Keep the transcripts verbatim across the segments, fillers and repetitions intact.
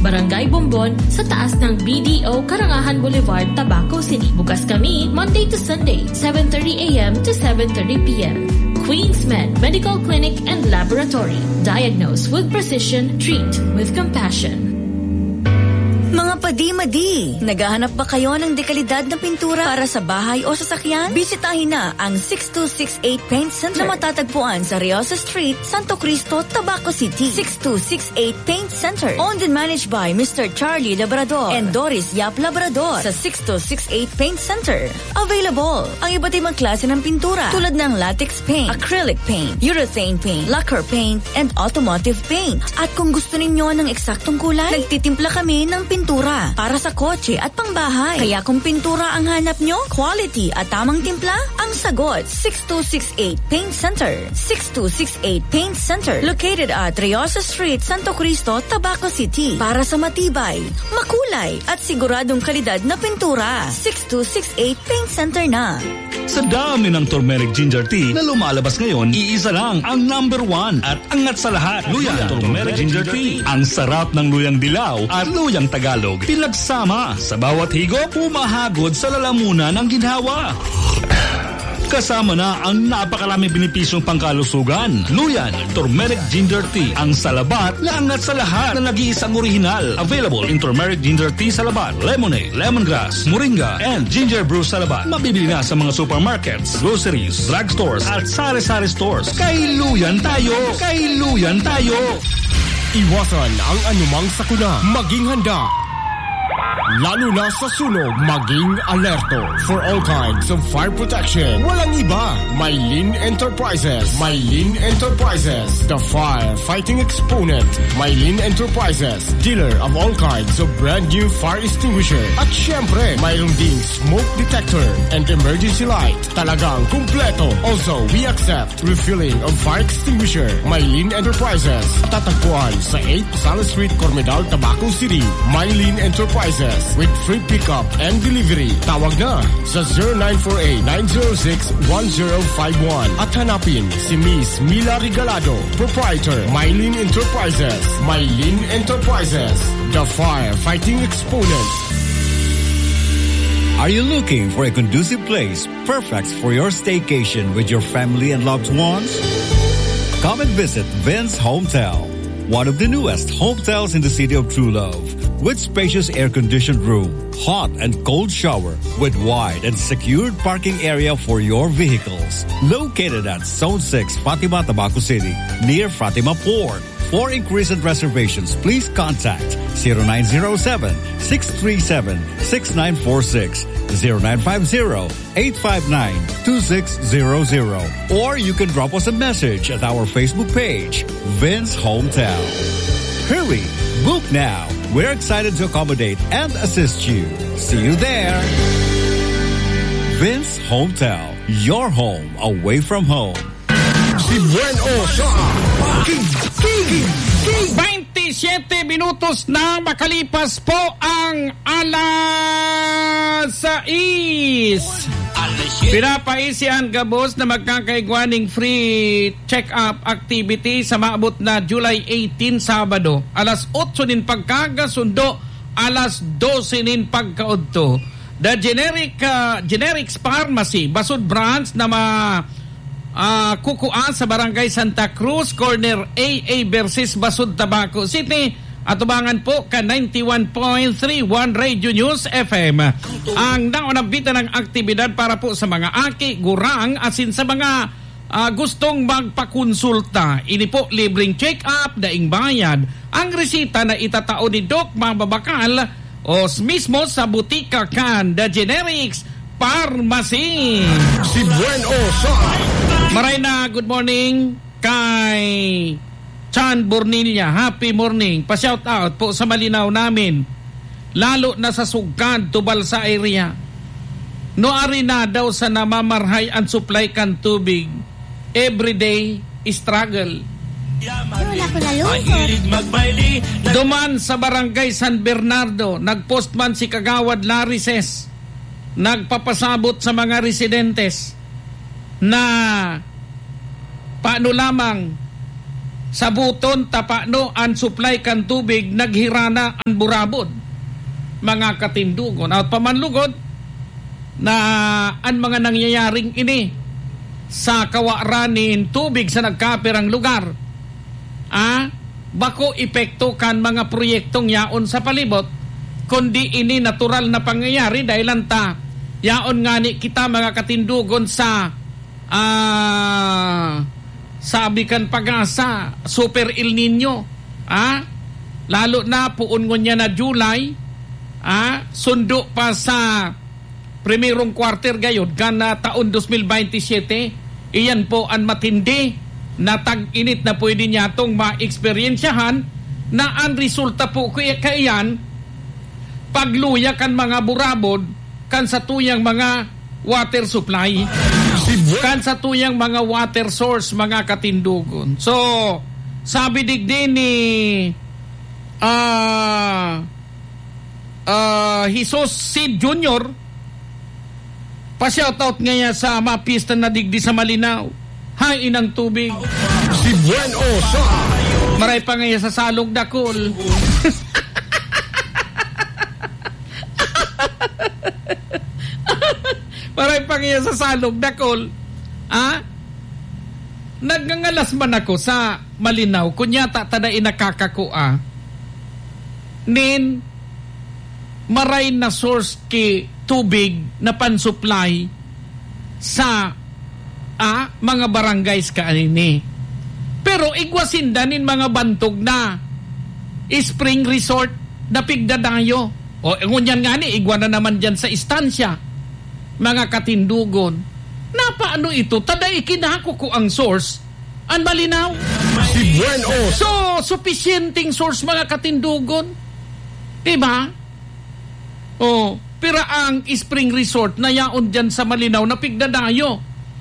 Barangay Bombon, sa taas ng B D O Karangahan Boulevard, Tabaco City. Bukas kami Monday to Sunday, seven thirty a.m. to seven thirty p.m. Queen's Med Medical Clinic and Laboratory. Diagnose with precision, treat with compassion. Mga padi-madi, naghahanap ba kayo ng dekalidad na pintura para sa bahay o sasakyan? Bisitahin na ang six two six eight Paint Center na matatagpuan sa Riosa Street, Santo Cristo, Tabaco City. six two six eight Paint Center, owned and managed by Mister Charlie Labrador and Doris Yap Labrador. Sa six two six eight Paint Center, available ang iba't ibang klase ng pintura tulad ng latex paint, acrylic paint, urethane paint, lacquer paint, and automotive paint. At kung gusto ninyo ng eksaktong kulay, nagtitimpla kami ng pintura para sa kotse at pangbahay. Kaya kung pintura ang hanap nyo, quality at tamang timpla ang sagot. six two six eight Paint Center. six two six eight Paint Center, located at Riosa Street, Santo Cristo, Tabaco City. Para sa matibay, makulay at siguradong kalidad na pintura, six two six eight Paint Center na. Sa dami ng turmeric ginger tea na lumalabas ngayon, iisa lang ang number one at angat sa lahat. Luyang turmeric ginger tea. Ang sarap ng luyang dilaw at luyang Tagalog. Pinagsama sa bawat higop, pumahagod sa lalamunan ng ginhawa. Kasama na ang napakaraming benepisyong pangkalusugan. Luyan, turmeric ginger tea. Ang salabat na angat sa lahat na nag-iisang orihinal. Available in turmeric ginger tea salabat, lemonade, lemongrass, moringa, and ginger brew salabat. Mabibili na sa mga supermarkets, groceries, drugstores, at sari-sari stores. Kay Luyan tayo! Kay Luyan tayo! Iwasan ang anumang sakuna. Maging handa. Lalo na sa sunog, maging alerto. For all kinds of fire protection, walang iba. Mylene Enterprises. Mylene Enterprises, the fire-fighting exponent. Mylene Enterprises, dealer of all kinds of brand new fire extinguisher. At syempre, mayroon ding smoke detector and emergency light. Talagang kumpleto. Also, we accept refilling of fire extinguisher. Mylene Enterprises, tatagpuan sa eight Sala Street, Cormedal, Tabaco City. Mylene Enterprises, with free pickup and delivery. Tawag na sa zero nine four eight, nine zero six, one zero five one at hanapin si Miss Mila Regalado, proprietor, Mylene Enterprises. Mylene Enterprises, the fire-fighting exponent. Are you looking for a conducive place perfect for your staycation with your family and loved ones? Come and visit Vince Hometel, one of the newest hotels in the city of True Love, with spacious air-conditioned room, hot and cold shower, with wide and secured parking area for your vehicles. Located at Zone six, Fatima, Tabaco City, near Fatima Port. For inquiries and reservations, please contact zero nine zero seven, six three seven, six nine four six, zero nine five zero, eight five nine, two six zero zero, or you can drop us a message at our Facebook page, Vince Hometel. Hurry! Book now! We're excited to accommodate and assist you. See you there! Vince Hometel, your home away from home. Si Bueno sa King King King. twenty-seven minutos na makalipas po ang alas sais. Pinapaisihan gabos na magkakaigwaning free check-up activity sa maabot na July eighteen, Sabado. Alas otso nin pagkagasundo, alas dose nin pagkaudto. The generic uh, generics pharmacy, Basud branch na ma uh, kukuan sa Barangay Santa Cruz, corner A A versus Basud, Tabaco City. At ubangan po ka ninety-one point three one Radio News F M. Ang naunabita ng aktibidad para po sa mga aki, gurang, asin sa mga uh, gustong magpakonsulta. Ini po libreng check-up, daing bayad. Ang resita na itatao ni Doc mababakal o mismo sa butika kan The Generics Pharmacy. Si Bueno sa Maray na good morning kay Chan Bornilla, happy morning. Pa-shout out po sa Malinaw namin. Lalo na sa Sugkad, Tubal sa area. No ari na daw sa namamarhay ang supply kan tubig. Everyday struggle. Duman sa Barangay San Bernardo, nagpost man si Kagawad Larises. Nagpapasabot sa mga residentes na paano lamang sa buton tapano ang supply kan tubig naghirana ang burabod mga katindugon at pamanlugod na ang mga nangyayaring ini sa kawaranin tubig sa nagkapirang lugar ah bako epekto kan mga proyektong yaon sa palibot kundi ini natural na pangyayari dahil lanta yaon nga ni kita mga katindugon sa ah sabi kan pag-asa, Super El Nino, ah? Lalo na puon niya na July, ah? Sundo pa sa primerong quarter gayon, kana taon twenty twenty-seven, iyan po ang matindi na tag-init na pwede niya itong ma-experiensyahan na ang resulta po kayan, pagluya kan mga burabod, kan sa tuyang mga water supply. Kan sa tuyang mga water source, mga katindugon. So, sabi digdi ni uh, uh, Jesus Sid Junior, pa-shoutout ngayon sa mapista na digdi sa Malinaw. Hay inang tubig. Si Buen Osa. Maray pa ngayon sa Salog Dakol. Maray pa ngayon sa Salog Dakol. Ah? Nagngangalas man ako sa Malinaw. Kunyata tada inakakakua. Nin maray na source ki tubig na pansupply sa ah, mga barangays kaanini. Pero igwasindanin mga bantog na spring resort na pigdadayo. O ngunyan nga ni, igwa na naman dyan sa istansya. Mga katindugon. Napaano ito? Tada ikinako ko ang source. Ang Malinaw. Si Buen Osa. So, sufficienting source mga katindugon. Diba? O, pira ang spring resort na yaon dyan sa Malinaw na pigdadayo.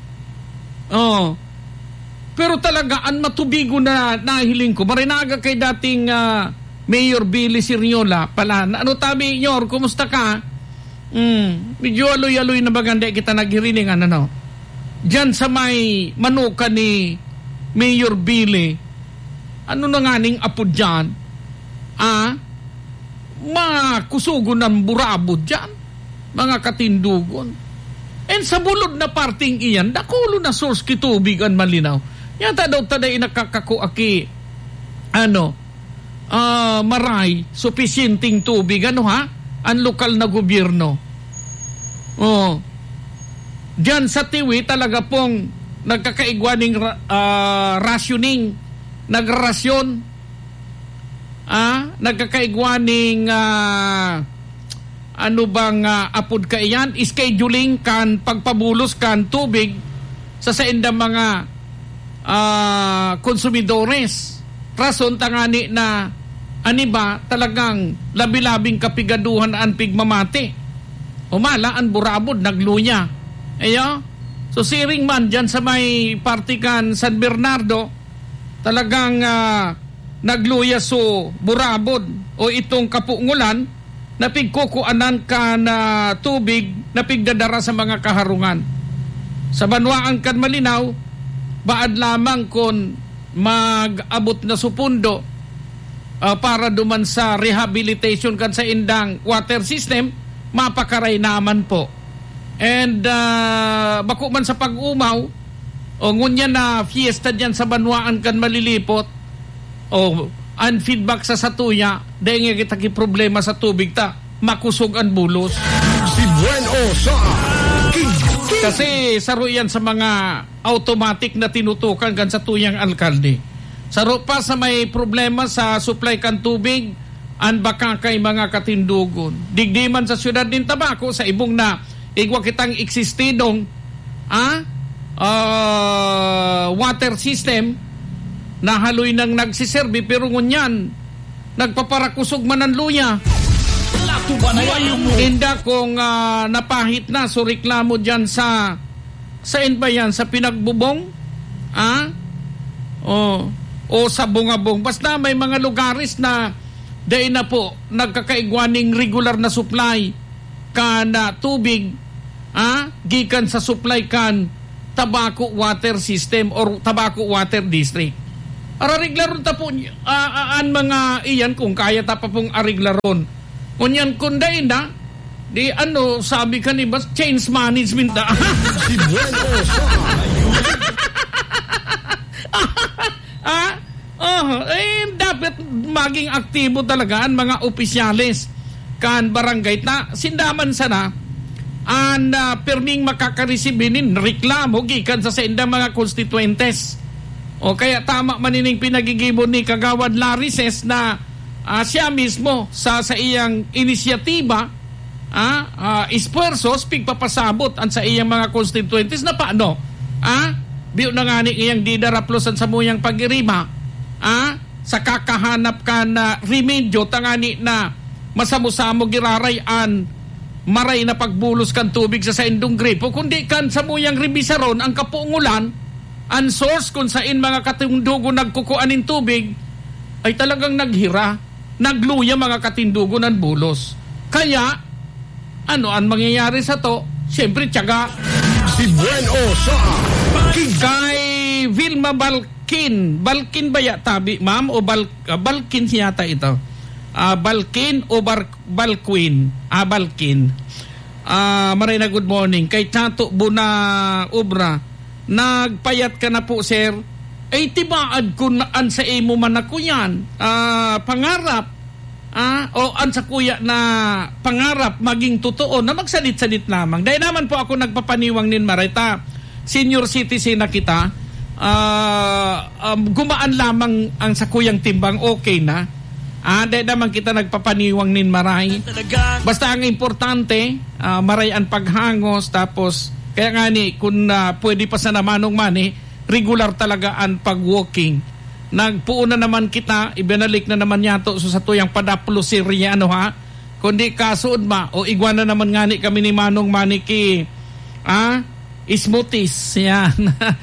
Oh. Pero talaga ang matubigo na nahiling ko. Marinaga kay dating uh, Mayor Billy Siriola pala. Ano tabi, Yor? Kumusta ka? Mm, medyo aloy-aloy na baganda kita naghirining ano no. Diyan sa may manuka ni Mayor Billy. Ano na nga ning apo dyan? Ah? Makusugo ng burabod dyan. Mga katindugon. And sa bulod na parting iyan, dakulo na source ki tubig ang Malinaw. Yata daw taday nakakakuaki ano, uh, maray, sufficienting tubig. Ano ha? Ang lokal na gobyerno. Oh. Diyan sa Tiwi talaga pong nagkakaigwaning uh, rationing, nagrasyon. Ah, nagkakaigwaning uh, ano bang uh, apod ka iyan, scheduling kan pagpabulos kan tubig sa saindang mga uh, konsumidores. Rason tangani na ani ba talagang labi-labing kapigaduhan ang pigmamati. Umala ang burabod naglunya. Ayo. So siring man dyan sa may partikan San Bernardo talagang uh, nagluya so burabod o itong kapungulan na pigkukuanan ka na tubig na pigdadara sa mga kaharungan. Sa banwaan kan Malinaw, baad lamang kon mag-abot na supundo uh, para duman sa rehabilitation kan sa indang water system, mapakaray naman po. And uh, bako man sa pag-umaw, o ngunya na fiesta dyan sa banwaan kan malilipot, o ang feedback sa satuya, dahil nga kita ki problema sa tubig ta, makusog ang bulos. Si Buen Osa. Kasi saro yan sa mga automatic na tinutukan kan sa tuyang alkalde. Saro pa sa may problema sa supply kan tubig, ang baka kay mga katindugon. Digdiman sa syudad din Tabaco, sa ibong na igwa kitang eksistidong ah, uh, water system na haloy nang nagsiserbi pero ngunyan nagpaparakusog man ang luya. Inda kung uh, napahit na so reklamo dyan sa sa ba yan sa pinagbubong ah? o, o sa bungabong basta may mga lugaris na dahil na po nagkakaigwaning regular na supply ka na tubig ah? Gikan sa supply kan Tabaco Water System or Tabaco Water District. Arariglaron ta po uh, uh, an mga iyan kung kaya ta pa pong ariglaron. Kunyan kunday na, di ano, sabi ka ni Bas, change management na. Si Bueno sa ah, oh, eh, dapat maging aktibo talaga ang mga opisyalis kan barangay na sindaman sana an uh, perning makakaresibinin reklamo gikan sa sa indang mga constituentes. O kaya tama manining pinagigibon ni Kagawad Larises na uh, siya mismo sa sa iyang inisyatiba ah, uh, esfuerzos pigpapasabot ang sa iyang mga constituentes na paano? Ah, biyo na nga ni iyang didaraplosan sa muyang pagirima ah, sa kakahanap ka na remedyo tangani na masamo-samo girarayan maray na pagbulos kan tubig sa sa indong gripo kundi kan sa muyang rebisaron ang kapungulan ang source kung saan mga katindugo nagkukuan ng tubig ay talagang naghira, nagluya mga katindugo ng bulos. Kaya, ano ang mangyayari sa to? Siyempre, tiyaga. Si Bueno sa Kay Vilma Balkin. Balkin ba yatabi, ma'am? O Bal, uh, Balkin siyata ito? Uh, Balkin o Bar, Balquin? Ah, Balkin. Uh, maray na good morning. Kay Tato Buna Ubra. Nagpayat ka na po, sir. Ay tibaad ko na an sa imo man ako yan. Uh, pangarap. Ah, o an sa kuya na pangarap maging totoo na magsalit-salit lamang. Dahil naman po ako nagpapaniwang nin Marita. Senior citizen na kita. Uh, um, gumaan lamang ang sa kuyang timbang, okay na. Ah, dahil naman kita nagpapaniwang nin Maray. Basta ang importante, uh, Maray ang paghangos, tapos kaya nga ni, kung uh, pwede pa sa namanong mani, regular talaga ang pag-walking. Nagpuuna naman kita, ibinalik na naman yato so sa tuyang padaplo sirya, ano ha? Kundi kasuod ma, o igwan na naman nga ni kami ni Manong Mani ki, ah, smoothies, yan,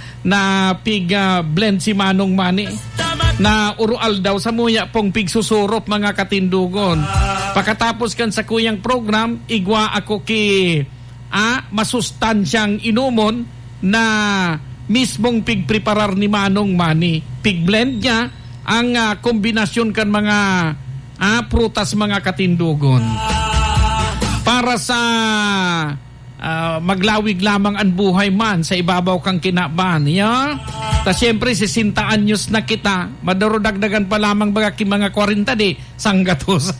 na pig uh, blend si Manong Mani, na urual daw sa muya pong pig susurop mga katindugon. Pagkatapos kan sa kuyang program, igwa ako ki, ah, masustansyang inumon na mismong pigpreparar ni Manong Mani. Pigblend niya ang uh, kombinasyon kan mga ah, prutas mga katindugon. Para sa uh, maglawig lamang ang buhay man sa ibabaw kang kinaban. Yeah? Ta siyempre sixty anyos na kita, madarudagdagan pa lamang baga ki mga forty di, sanggatos.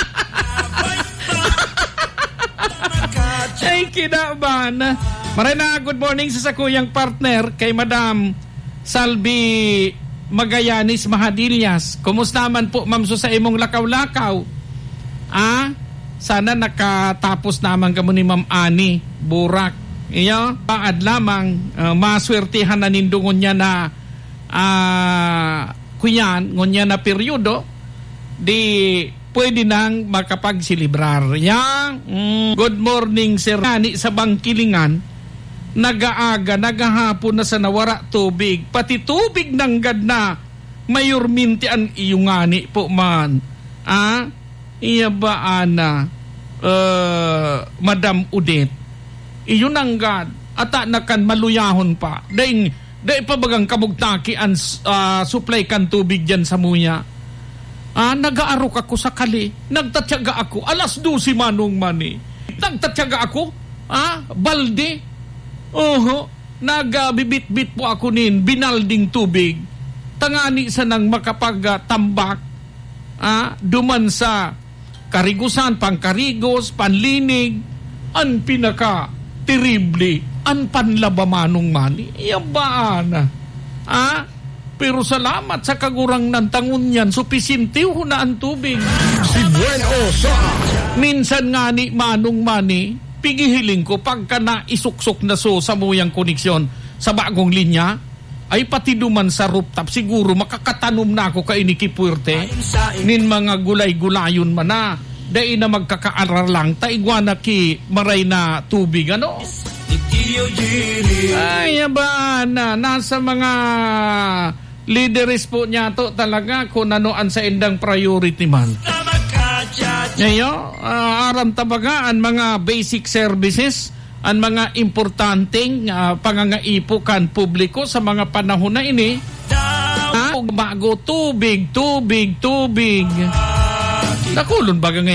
Ay, kinaban. Maray na good morning sa sakuyang partner kay Madam Salvi Magallanes Mahadillas. Kumusta man po, ma'am, so sa imong lakaw-lakaw? Ah, sana nakatapos naman kamo ni Ma'am Ani Burak. Iyo, paad lamang, uh, maswertihan na nindungon niya na uh, kunyan, ngunya na peryodo, di pwede nang makapagsilibrar. Yang, mm, good morning, Sir Nani sa Bangkilingan. Nagaaga, nagahapon na sa nawara tubig. Pati tubig ng gad na mayorminti ang iyungani po man. Ah, iya ba ana, uh, Madam Udet? Iyon ang gad. Ata na kan maluyahon pa. Daing, daing pabagang kabugtaki ang uh, supply kan tubig dyan sa muya. Ah, nag-aarok ako sa kali. Nagtatyaga ako. Alas dosi Manong Mani. Nagtatyaga ako. Ah, balde. Oho. Nag-bibit-bit po ako nin. Binalding tubig. Tangani sa nang makapagtambak. Ah, duman sa karigusan, pangkarigos, panlinig. Ang pinaka-terrible. Ang panlaba Manong Mani. Iyabaan. Ah, pero salamat sa kagurang nantangon yan, supisintiw na ang tubig. Si Bueno sa minsan nga ni Manong Mani, pigihiling ko pagka na isuksok na so sa muyang koneksyon sa bagong linya, ay pati duman sa rooftop, siguro makakatanom na ako kay Nikipuerte, nin mga gulay-gulayon man na, dahil na magkakaarar lang, taigwa na ki maray na tubig, ano? Ay, ba na, nasa mga leaders po niya to talaga kung anoan sa indang priority man. Ngayon, uh, aram tabaga ang mga basic services, ang mga importanteng uh, pangangaipo kan publiko sa mga panahon na ini. Uh, bago, tubig, tubig, tubig. Nakulon ba ngayon?